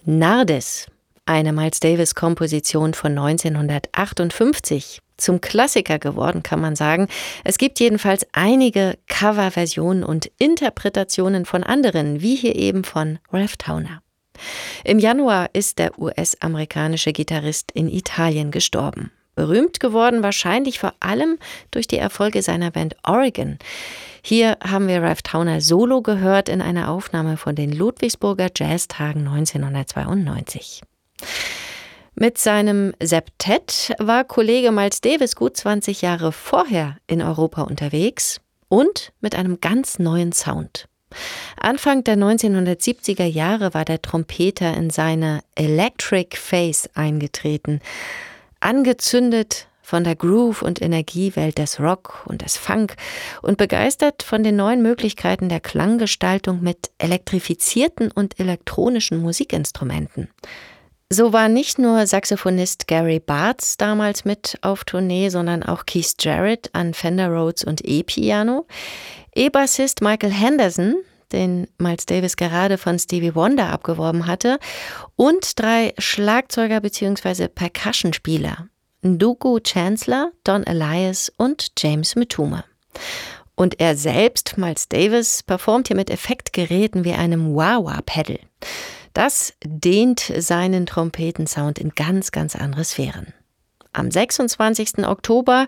Nardes, eine Miles Davis-Komposition von 1958. Zum Klassiker geworden, kann man sagen. Es gibt jedenfalls einige Coverversionen und Interpretationen von anderen, wie hier eben von Ralph Towner. Im Januar ist der US-amerikanische Gitarrist in Italien gestorben. Berühmt geworden wahrscheinlich vor allem durch die Erfolge seiner Band Oregon. Hier haben wir Ralph Towner solo gehört in einer Aufnahme von den Ludwigsburger Jazztagen 1992. Mit seinem Septett war Kollege Miles Davis gut 20 Jahre vorher in Europa unterwegs und mit einem ganz neuen Sound. Anfang der 1970er Jahre war der Trompeter in seine Electric Phase eingetreten, angezündet von der Groove- und Energiewelt des Rock und des Funk und begeistert von den neuen Möglichkeiten der Klanggestaltung mit elektrifizierten und elektronischen Musikinstrumenten. So war nicht nur Saxophonist Gary Bartz damals mit auf Tournee, sondern auch Keith Jarrett an Fender Rhodes und E-Piano, E-Bassist Michael Henderson, den Miles Davis gerade von Stevie Wonder abgeworben hatte, und 3 Schlagzeuger bzw. Percussionspieler, Ndugu Chancellor, Don Elias und James Mtume. Und er selbst, Miles Davis, performt hier mit Effektgeräten wie einem Wah-Wah-Pedal. Das dehnt seinen Trompetensound in ganz, ganz andere Sphären. Am 26. Oktober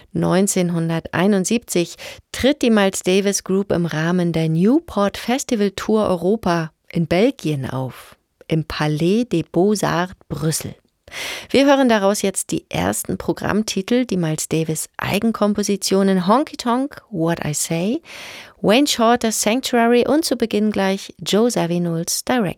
1971 tritt die Miles Davis Group im Rahmen der Newport Festival Tour Europa in Belgien auf, im Palais des Beaux-Arts Brüssel. Wir hören daraus jetzt die ersten Programmtitel, die Miles Davis Eigenkompositionen Honky Tonk, What I Say, Wayne Shorter's Sanctuary und zu Beginn gleich Joe Zawinul's Direct.